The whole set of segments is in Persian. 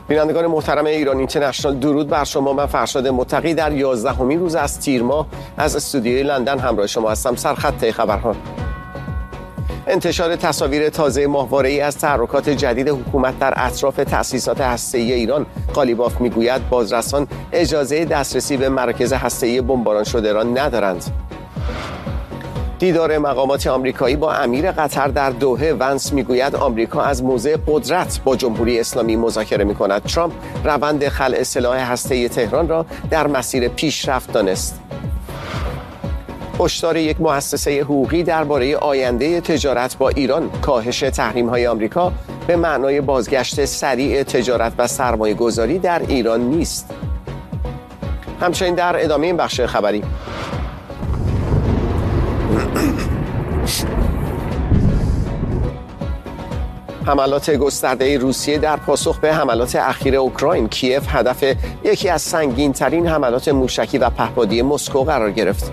بینندگان محترم ایران اینترنشنال، درود بر شما. من فرشاد متقی در 11مین روز از تیر ماه از استودیوی لندن همراه شما هستم. سرخط خبرها: انتشار تصاویر تازه ماهواره‌ای از تحرکات جدید حکومت در اطراف تأسیسات هسته‌ای ایران. قالیباف میگوید بازرسان اجازه دسترسی به مراکز هسته‌ای بمباران شده را ندارند. دیدار مقامات آمریکایی با امیر قطر در دوحه. ونس میگوید آمریکا از موضع قدرت با جمهوری اسلامی مذاکره می‌کند. ترامپ روند خلع سلاح هسته‌ای تهران را در مسیر پیشرفت دانست. هشدار یک مؤسسه حقوقی درباره آینده تجارت با ایران. کاهش تحریم‌های آمریکا به معنای بازگشت سریع تجارت و سرمایه‌گذاری در ایران نیست. همچنین در ادامه این بخش خبری، حملات گسترده روسیه در پاسخ به حملات اخیر اوکراین. کیف هدف یکی از سنگین‌ترین حملات موشکی و پهپادی مسکو قرار گرفت.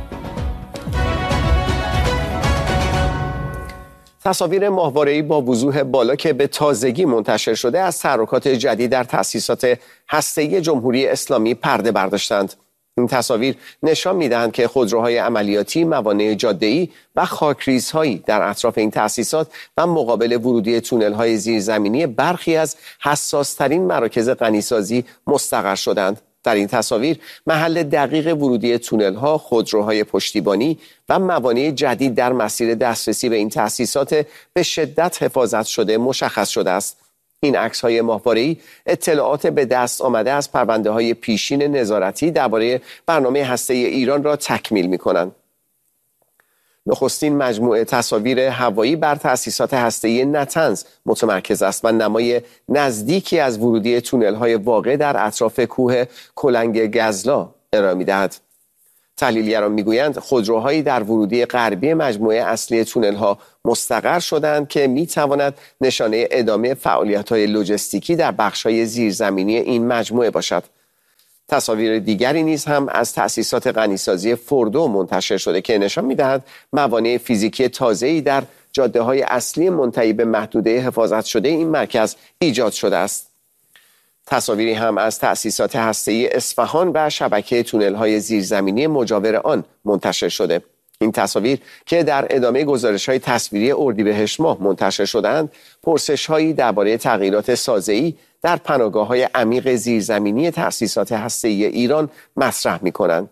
تصاویر ماهواره‌ای با وضوح بالا که به تازگی منتشر شده از تحرکات جدید در تأسیسات هسته‌ای جمهوری اسلامی پرده برداشتند. این تصاویر نشان می‌دهند که خودروهای عملیاتی، موانع جاده‌ای و خاکریزهایی در اطراف این تأسیسات و مقابل ورودی تونل‌های زیرزمینی برخی از حساس‌ترین مراکز غنیسازی مستقر شدند. در این تصاویر محل دقیق ورودی تونل‌ها، خودروهای پشتیبانی و موانع جدید در مسیر دسترسی به این تأسیسات به شدت حفاظت شده مشخص شده است. این عکس‌های ماهواره‌ای اطلاعات به دست آمده از پرونده‌های پیشین نظارتی درباره برنامه هسته‌ای ایران را تکمیل می‌کنند. نخستین مجموعه تصاویر هوایی بر تأسیسات هسته‌ای نتنز متمرکز است و نمای نزدیکی از ورودی تونل‌های واقع در اطراف کوه کلنگ گزلا ارائه می‌دهد. تحلیلگران میگویند خودروهایی در ورودی غربی مجموعه اصلی تونل‌ها مستقر شدند که میتواند نشانه ادامه فعالیت‌های لوجستیکی در بخش‌های زیرزمینی این مجموعه باشد. تصاویر دیگری نیز هم از تأسیسات غنیسازی فوردو منتشر شده که نشان می‌دهد موانع فیزیکی تازه‌ای در جاده‌های اصلی منتهی به محدوده حفاظت شده این مرکز ایجاد شده است. تصاویری هم از تأسیسات هسته‌ای اصفهان و شبکه تونل‌های زیرزمینی مجاور آن منتشر شده. این تصاویر که در ادامه گزارش‌های تصویری اردیبهشت ماه منتشر شدند، پرسش‌هایی درباره تغییرات سازه‌ای در پناهگاه‌های عمیق زیرزمینی تأسیسات هسته‌ای ایران مطرح می‌کنند.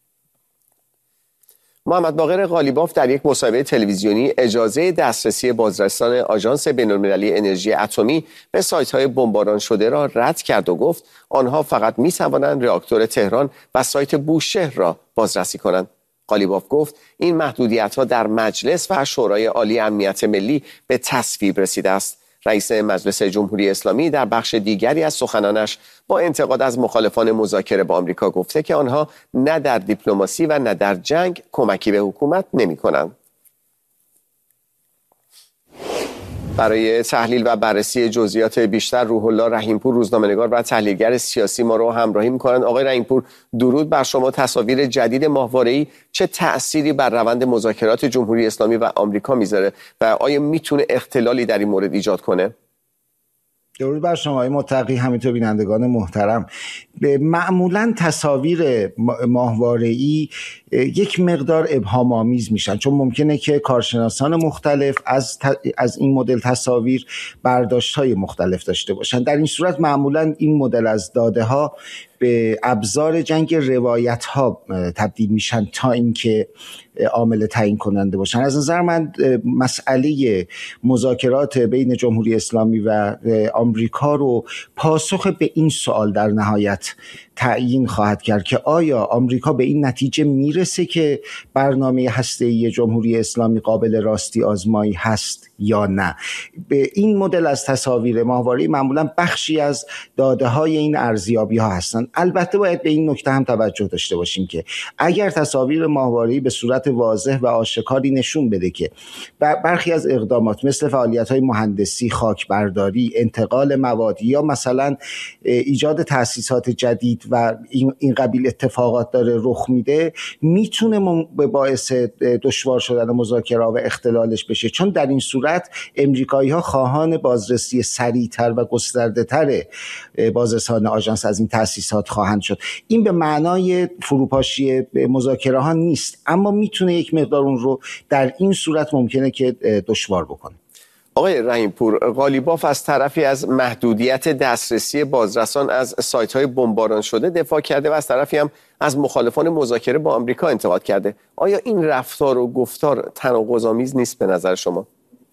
محمد باقر قالیباف در یک مصاحبه تلویزیونی اجازه دسترسی بازرسان آژانس بین‌المللی انرژی اتمی به سایت‌های بمباران شده را رد کرد و گفت آنها فقط می‌توانند راکتور تهران و سایت بوشهر را بازرسی کنند. قالیباف گفت این محدودیت‌ها در مجلس و شورای عالی امنیت ملی به تصویب رسیده است. رئیس مجلس جمهوری اسلامی در بخش دیگری از سخنانش با انتقاد از مخالفان مذاکره با آمریکا گفته که آنها نه در دیپلماسی و نه در جنگ کمکی به حکومت نمی‌کنند. برای تحلیل و بررسی جزئیات بیشتر روح الله رحیمپور، روزنامه‌نگار و تحلیلگر سیاسی ما رو همراهی می‌کنند. آقای رحیمپور، درود بر شما. تصاویر جدید ماهواره‌ای چه تأثیری بر روند مذاکرات جمهوری اسلامی و آمریکا میذاره و آیا میتونه اختلالی در این مورد ایجاد کنه؟ درود بر شما آقای متقی، همینطور بینندگان محترم. معمولا تصاویر ماهواره‌ای یک مقدار ابهام‌آمیز میشن، چون ممکنه که کارشناسان مختلف از این مدل تصاویر برداشت‌های مختلف داشته باشن. در این صورت معمولا این مدل از داده‌ها به ابزار جنگ روایت‌ها تبدیل میشن تا اینکه عامل تعیین کننده باشن. از نظر من مسئله مذاکرات بین جمهوری اسلامی و آمریکا رو پاسخ به این سوال در نهایت تعیین خواهد کرد که آیا آمریکا به این نتیجه میرسه که برنامه هسته‌ای جمهوری اسلامی قابل راستی آزمایی هست یا نه. به این مدل از تصاویر ماهواره‌ای معمولا بخشی از داده‌های این ارزیابی‌ها هستند. البته باید به این نکته هم توجه داشته باشیم که اگر تصاویر ماهواره‌ای به صورت واضح و آشکاری نشون بده که برخی از اقدامات مثل فعالیت‌های مهندسی، خاکبرداری، انتقال مواد یا مثلا ایجاد تأسیسات جدید و این قبیل اتفاقات داره رخ میده، میتونه به باعث دشوار شدن مذاکره و اختلالش بشه، چون در این صورت صورت امریکایی‌ها خواهان بازرسی سریع‌تر و گسترده‌تر بازرسان آژانس از این تأسیسات خواهند شد. این به معنای فروپاشی مذاکره ها نیست، اما میتونه یک مقدار اون رو در این صورت ممکنه که دشوار بکنه. آقای رحیم‌پور، قالیباف از طرفی از محدودیت دسترسی بازرسان از سایت‌های بمباران شده دفاع کرده و از طرفی هم از مخالفان مذاکره با آمریکا انتقاد کرده. آیا این رفتار و گفتار تناقض‌آمیز نیست به نظر شما؟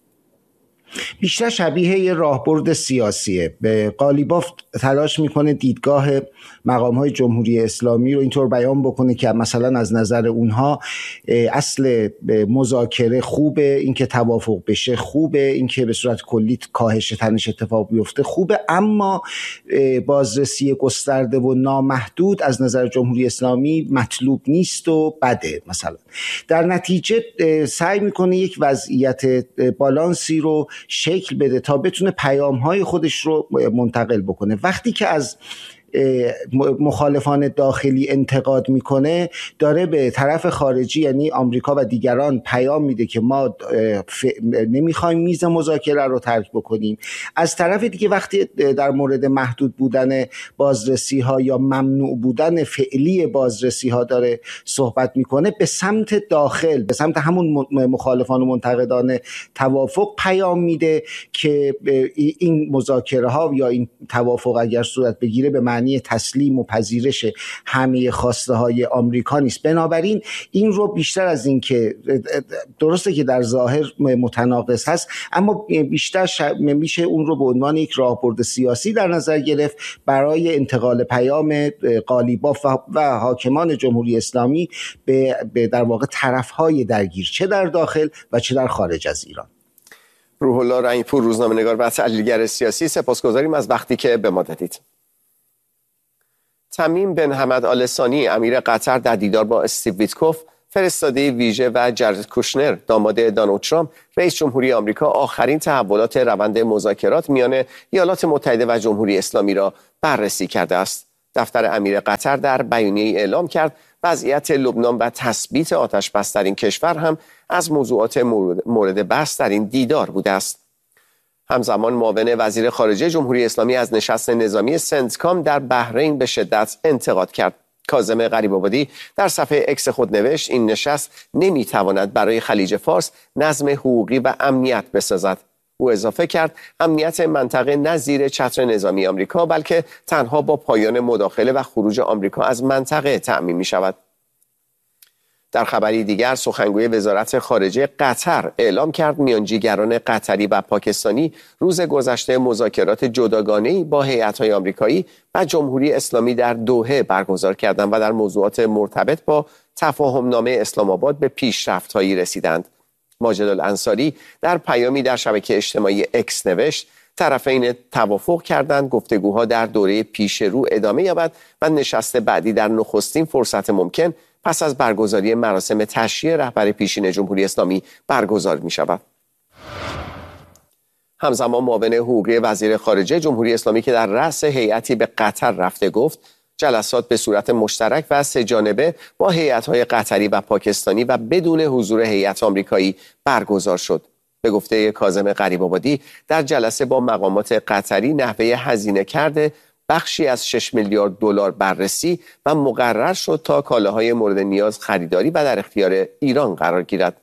بیشتر شبیه یه راهبرد سیاسیه. قالیباف تلاش میکنه دیدگاه مقام‌های جمهوری اسلامی رو اینطور بیان بکنه که مثلا از نظر اونها اصل مذاکره خوبه، اینکه توافق بشه خوبه، اینکه به صورت کلی کاهش تنش اتفاق بیفته خوبه، اما بازرسی گسترده و نامحدود از نظر جمهوری اسلامی مطلوب نیست و بده. مثلا در نتیجه سعی میکنه یک وضعیت بالانسی رو شکل بده تا بتونه پیام‌های خودش رو منتقل بکنه. وقتی که از مخالفان داخلی انتقاد میکنه، داره به طرف خارجی یعنی آمریکا و دیگران پیام میده که ما نمیخوایم میز مذاکره رو ترک بکنیم. از طرف دیگه وقتی در مورد محدود بودن بازرسی ها یا ممنوع بودن فعلی بازرسی ها داره صحبت میکنه، به سمت داخل، به سمت همون مخالفان و منتقدان توافق پیام میده که این مذاکره ها یا این توافق اگر صورت بگیره به معنی تسلیم و پذیرش همه خواسته های آمریکا نیست. بنابراین این رو بیشتر از این که درسته که در ظاهر متناقض هست، اما بیشتر میشه اون رو به عنوان یک راهبرد سیاسی در نظر گرفت برای انتقال پیام قالیباف و حاکمان جمهوری اسلامی به در واقع طرفهای درگیر، چه در داخل و چه در خارج از ایران. روح الله رحیم‌پور، روزنامه‌نگار و تحلیلگر سیاسی، سپاسگزاریم از وقتی که به ما دادید. تمیم بن حمد آل ثانی امیر قطر در دیدار با استیو ویتکوف، فرستاده ویژه، و جارد کوشنر داماد دونالد ترامپ رئیس جمهوری آمریکا آخرین تحولات روند مذاکرات میان ایالات متحده و جمهوری اسلامی را بررسی کرده است. دفتر امیر قطر در بیانیه‌ای اعلام کرد وضعیت لبنان و تثبیت آتش‌بس در این کشور هم از موضوعات مورد بحث در این دیدار بوده است. همزمان معاون وزیر خارجه جمهوری اسلامی از نشست نظامی سنتکام در بحرین به شدت انتقاد کرد. کاظم غریب‌آبادی در صفحه اکس خود نوشت این نشست نمیتواند برای خلیج فارس نظم حقوقی و امنیت بسازد. او اضافه کرد امنیت منطقه نه زیر چتر نظامی آمریکا بلکه تنها با پایان مداخله و خروج آمریکا از منطقه تأمین می شود. در خبری دیگر سخنگوی وزارت خارجه قطر اعلام کرد میانجیگران قطری و پاکستانی روز گذشته مذاکرات جداگانه‌ای با هیئت‌های آمریکایی و جمهوری اسلامی در دوحه برگزار کردند و در موضوعات مرتبط با تفاهمنامه اسلام آباد به پیشرفت‌هایی رسیدند. ماجد الانصاری در پیامی در شبکه اجتماعی اکس نوشت طرفین توافق کردند گفتگوها در دوره پیش رو ادامه یابد و نشست بعدی در نخستین فرصت ممکن پس از برگزاری مراسم تشییع رهبر پیشین جمهوری اسلامی برگزار می شود. همزمان معاون حقوقی وزیر خارجه جمهوری اسلامی که در رأس هیئتی به قطر رفته گفت جلسات به صورت مشترک و سه جانبه با هیئت‌های قطری و پاکستانی و بدون حضور هیئت آمریکایی برگزار شد. به گفته کاظم غریب‌آبادی در جلسه با مقامات قطری نحوه هزینه کرده بخشی از 6 میلیارد دلار بررسی و مقرر شد تا کالاهای مورد نیاز خریداری و در اختیار ایران قرار گیرد.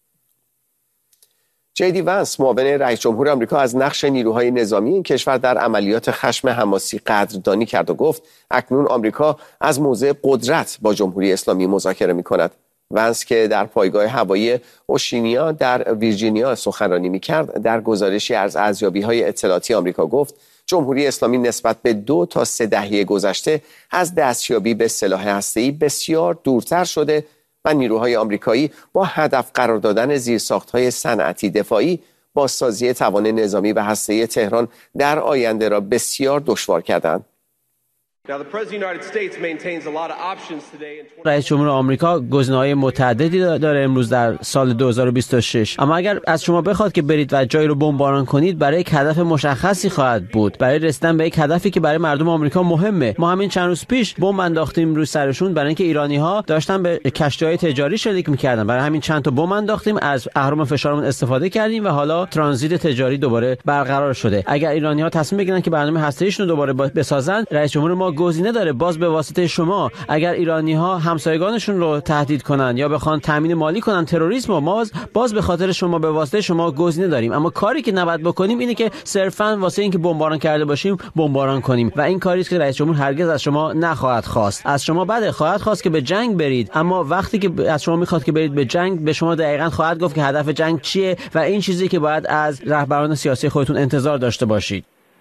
جی.دی ونس معاون رئیس جمهور آمریکا از نقش نیروهای نظامی این کشور در عملیات خشم حماسی قدردانی کرد و گفت اکنون آمریکا از موضع قدرت با جمهوری اسلامی مذاکره می‌کند. ونس که در پایگاه هوایی اوشینیا در ویرجینیا سخنرانی می‌کرد در گزارشی از ارزیابی‌های اطلاعاتی آمریکا گفت جمهوری اسلامی نسبت به 2 تا 3 دهه گذشته از دستیابی به سلاح هسته‌ای بسیار دورتر شده و نیروهای آمریکایی با هدف قرار دادن زیرساخت‌های صنعتی دفاعی بازسازی توان نظامی و هسته‌ای تهران در آینده را بسیار دشوار کردند. رئیس جمهور آمریکا گزینه‌های متعددی داره امروز در سال 2026، اما اگر از شما بخواد که برید و جایی رو بمباران کنید، برای یک هدف مشخصی خواهد بود، برای رسیدن به یک هدفی که برای مردم آمریکا مهمه. ما همین چند روز پیش بمب انداختیم روی سرشون برای اینکه ایرانی‌ها داشتن به کشتی‌های تجاری شلیک می‌کردن. برای همین چند تا بمب انداختیم، از اهرم فشارمون استفاده کردیم و حالا ترانزیت تجاری دوباره برقرار شده. اگر ایرانی‌ها تصمیم بگیرن که برنامه هسته‌ایشون رو دوباره بسازن، رئیس جمهور ما گزینه داره باز به واسطه شما. اگر ایرانی‌ها همسایگانشون رو تهدید کنن یا بخوان تامین مالی کنن تروریسم، ما باز به خاطر شما به واسطه شما گزینه داریم. اما کاری که نباید بکنیم اینه که صرفاً واسه اینکه بمباران کرده باشیم بمباران کنیم و این کاری است که رئیس جمهور هرگز از شما نخواهد خواست. از شما خواهد خواست که به جنگ برید، اما وقتی که از شما میخواد که برید به جنگ، به شما دقیقاً خواهد گفت که هدف جنگ چیه و این چیزی که باید از رهبران سیاسی خودتون انتظار داشته باشید.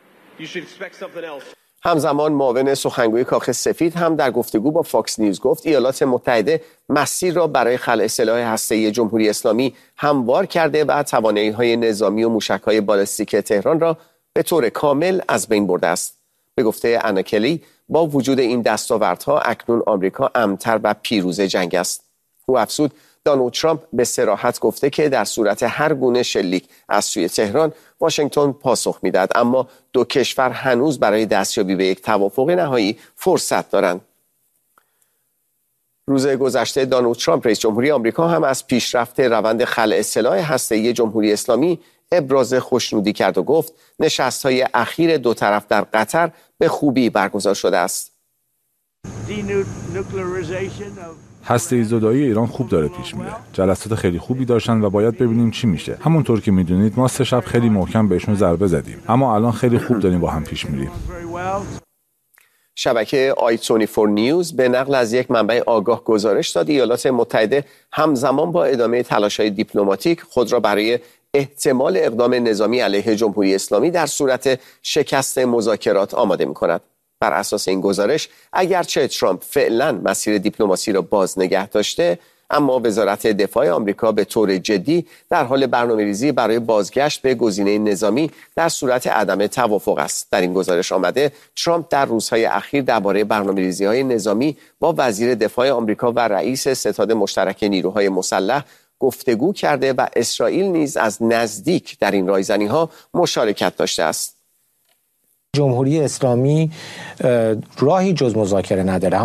همزمان معاون سخنگوی کاخ سفید هم در گفتگو با فاکس نیوز گفت ایالات متحده مسیر را برای خلع سلاح هسته‌ای جمهوری اسلامی هموار کرده و توانایی‌های نظامی و موشک‌های بالستیک تهران را به طور کامل از بین برده است. به گفته انا کلی، با وجود این دستاوردها اکنون آمریکا امن‌تر و پیروز جنگ است. او افزود دونالد ترامپ به صراحت گفته که در صورت هر گونه شلیک از سوی تهران واشنگتن پاسخ میدهد، اما دو کشور هنوز برای دستیابی به یک توافق نهایی فرصت دارند. روز گذشته دونالد ترامپ رئیس جمهوری آمریکا هم از پیشرفت روند خلع سلاح هسته‌ای جمهوری اسلامی ابراز خوشنودی کرد و گفت نشست‌های اخیر دو طرف در قطر به خوبی برگزار شده است. هسته زدایی ایران خوب داره پیش میره. جلسات خیلی خوبی داشتن و باید ببینیم چی میشه. همونطور که میدونید ما 3 شب خیلی محکم بهشون ضربه زدیم، اما الان خیلی خوب داریم با هم پیش میریم. شبکه i24 نیوز به نقل از یک منبع آگاه گزارش داد ایالات متحده همزمان با ادامه تلاش‌های دیپلماتیک خود را برای احتمال اقدام نظامی علیه جمهوری اسلامی در صورت شکست مذاکرات آماده می‌کند. بر اساس این گزارش اگرچه ترامپ فعلا مسیر دیپلماسی را باز نگه داشته، اما وزارت دفاع آمریکا به طور جدی در حال برنامه‌ریزی برای بازگشت به گزینه نظامی در صورت عدم توافق است. در این گزارش آمده ترامپ در روزهای اخیر درباره برنامه‌ریزی‌های نظامی با وزیر دفاع آمریکا و رئیس ستاد مشترک نیروهای مسلح گفتگو کرده و اسرائیل نیز از نزدیک در این رایزنی‌ها مشارکت داشته است. جمهوری اسلامی راهی جز مذاکره نداره.